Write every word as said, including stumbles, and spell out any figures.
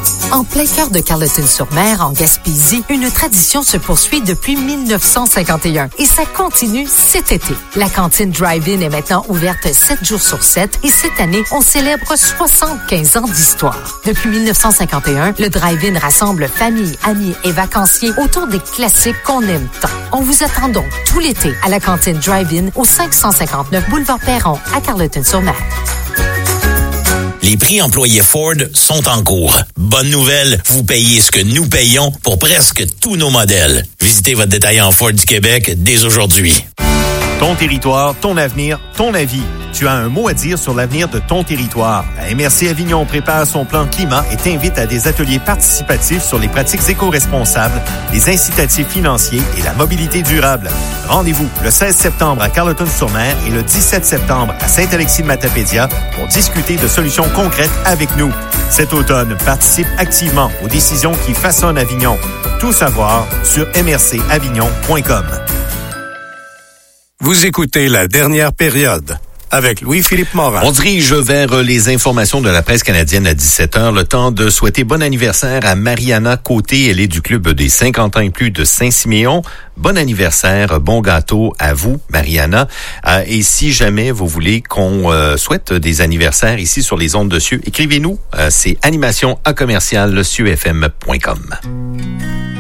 En plein cœur de Carleton-sur-Mer, en Gaspésie, une tradition se poursuit depuis dix-neuf cent cinquante et un et ça continue cet été. La cantine Drive-In est maintenant ouverte sept jours sur sept et cette année, on célèbre soixante-quinze ans d'histoire. Depuis dix-neuf cent cinquante et un, le Drive-In rassemble familles, amis et vacanciers autour des classiques qu'on aime tant. On vous attend donc tout l'été à la cantine Drive-In au cinq cent cinquante-neuf boulevard Perron à Carleton-sur-Mer. Les prix employés Ford sont en cours. Bonne nouvelle, vous payez ce que nous payons pour presque tous nos modèles. Visitez votre détaillant Ford du Québec dès aujourd'hui. Ton territoire, ton avenir, ton avis. Tu as un mot à dire sur l'avenir de ton territoire. La M R C Avignon prépare son plan climat et t'invite à des ateliers participatifs sur les pratiques éco-responsables, les incitatifs financiers et la mobilité durable. Rendez-vous le seize septembre à Carleton-sur-Mer et le dix-sept septembre à Saint-Alexis-de-Matapédia pour discuter de solutions concrètes avec nous. Cet automne, participe activement aux décisions qui façonnent Avignon. Tout savoir sur m r c avignon point com. Vous écoutez La Dernière Période avec Louis-Philippe Morin. On dirige vers les informations de la presse canadienne à dix-sept heures. Le temps de souhaiter bon anniversaire à Mariana Côté. Elle est du club des cinquante ans et plus de Saint-Siméon. Bon anniversaire, bon gâteau à vous, Mariana. Euh, et si jamais vous voulez qu'on euh, souhaite des anniversaires ici sur les ondes de Cieux, écrivez-nous. Euh, c'est animation à commercial cieux f m point com.